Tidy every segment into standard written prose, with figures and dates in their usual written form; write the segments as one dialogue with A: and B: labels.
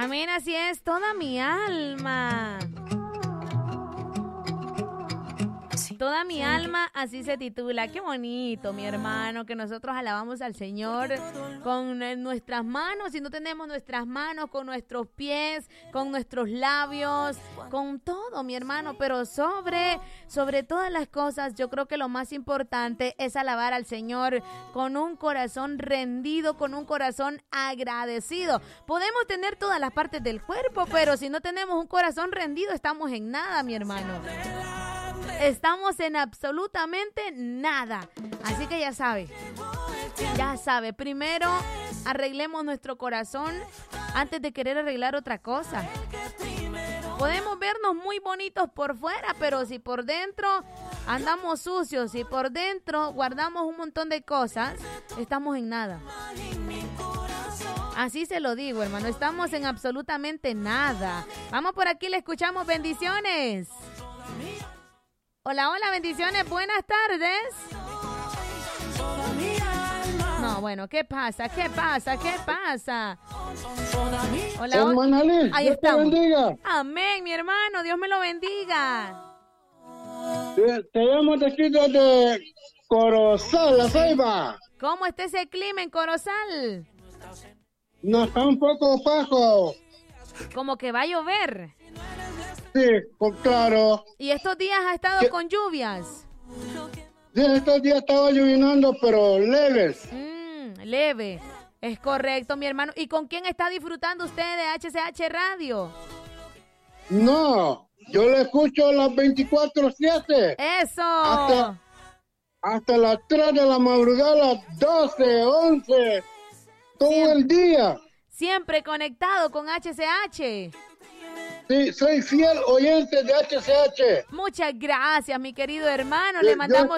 A: Amén, así es, toda mi alma. Toda mi alma, así se titula. Qué bonito, mi hermano, que nosotros alabamos al Señor con nuestras manos. Si no tenemos nuestras manos, con nuestros pies, con nuestros labios, con todo, mi hermano. Pero sobre todas las cosas, yo creo que lo más importante es alabar al Señor con un corazón rendido, con un corazón agradecido. Podemos tener todas las partes del cuerpo, pero si no tenemos un corazón rendido, estamos en nada, mi hermano. Estamos en absolutamente nada. Así que ya sabe, primero arreglemos nuestro corazón antes de querer arreglar otra cosa. Podemos vernos muy bonitos por fuera, pero si por dentro andamos sucios, si por dentro guardamos un montón de cosas, estamos en nada. Así se lo digo, hermano, estamos en absolutamente nada. Vamos por aquí, le escuchamos. Bendiciones. Hola, hola, bendiciones, buenas tardes. No, bueno, ¿qué pasa? Hola,
B: hermana Liz,
A: ahí
B: Dios
A: estamos.
B: te bendiga.
A: Amén, mi hermano, Dios me lo bendiga.
B: Te llamo de aquí desde Corozal, La Ceiba.
A: ¿Cómo está ese clima en Corozal?
B: No, está un poco bajo.
A: Como que va a llover.
B: Sí, pues claro.
A: ¿Y estos días ha estado con lluvias?
B: Sí, estos días estaba llovinando, pero leves.
A: Leve. Es correcto, mi hermano. ¿Y con quién está disfrutando usted de HCH Radio?
B: No, yo le escucho las 24/7.
A: ¡Eso!
B: Hasta las 3 de la madrugada, las 12, 11, todo el día.
A: Siempre conectado con HCH.
B: Sí, soy fiel oyente de HCH.
A: Muchas gracias, mi querido hermano. Le mandamos...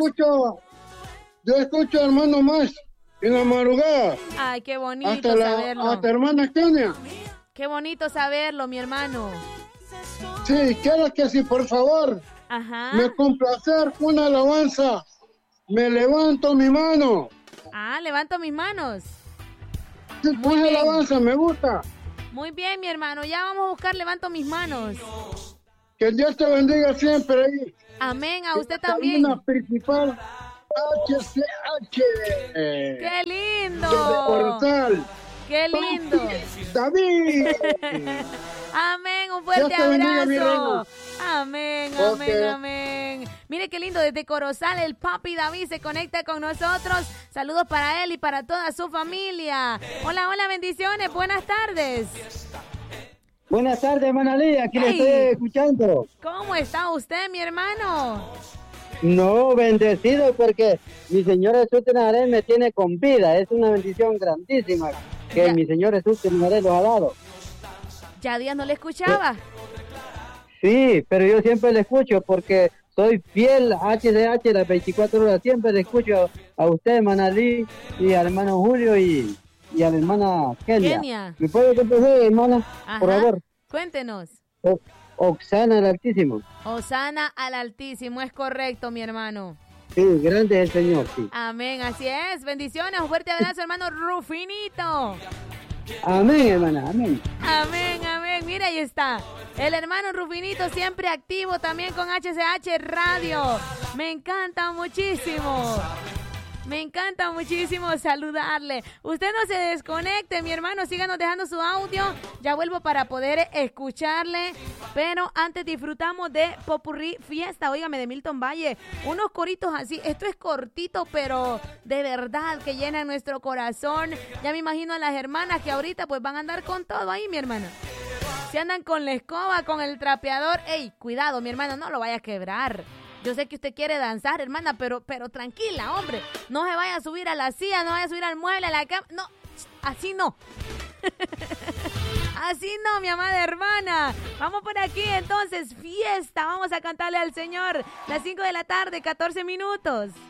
B: Yo escucho hermano más en la madrugada.
A: Ay, qué bonito saberlo.
B: Hasta hermana Kenia.
A: Qué bonito saberlo, mi hermano.
B: Sí, quiero que si por favor me complacer una alabanza. Me levanto mi mano.
A: Levanto mis manos.
B: Sí, una alabanza, me gusta.
A: Muy bien, mi hermano. Ya vamos a buscar Levanto mis manos.
B: Que Dios te bendiga siempre ahí.
A: Amén, a usted también.
B: La principal HCH.
A: ¡Qué lindo!
B: Desde Corozal.
A: ¡Qué lindo!
B: David.
A: Amén, un fuerte abrazo. Amén, amén, amén. Mire qué lindo, desde Corozal el papi David se conecta con nosotros. Saludos para él y para toda su familia. Hola, hola, bendiciones, buenas tardes.
C: Buenas tardes, hermana Lía, aquí le estoy escuchando.
A: ¿Cómo está usted, mi hermano?
C: No, bendecido porque mi Señor Jesús de Nazaret me tiene con vida. Es una bendición grandísima que mi Señor Jesús de Nazaret lo ha dado.
A: ¿Ya días no le escuchaba?
C: Sí, pero yo siempre le escucho porque soy fiel a HCH las 24 horas. Siempre le escucho a usted, hermana Lee, y al hermano Julio y a la hermana Kenia. ¿Me puede contestar, hermana?
A: Ajá.
C: Por favor.
A: Cuéntenos.
C: Osana al Altísimo.
A: Osana al Altísimo, es correcto, mi hermano.
C: Sí, grande es el Señor, sí.
A: Amén, así es. Bendiciones, un fuerte abrazo, hermano Rufinito.
C: Amén, hermana, amén.
A: Amén, amén. Mira, ahí está. El hermano Rufinito siempre activo también con HCH Radio. Me encanta muchísimo. Me encanta muchísimo saludarle. Usted no se desconecte, mi hermano. Síganos dejando su audio. Ya vuelvo para poder escucharle. Pero antes disfrutamos de Popurrí Fiesta. Óigame, de Milton Valle. Unos coritos así. Esto es cortito, pero de verdad que llena nuestro corazón. Ya me imagino a las hermanas que ahorita pues van a andar con todo ahí, mi hermano. Si andan con la escoba, con el trapeador. ¡Ey, cuidado, mi hermano! No lo vaya a quebrar. Yo sé que usted quiere danzar, hermana, pero tranquila, hombre. No se vaya a subir a la silla, no vaya a subir al mueble, a la cama. No, así no. Así no, mi amada hermana. Vamos por aquí, entonces, fiesta. Vamos a cantarle al Señor. Las 5 de la tarde, 14 minutos.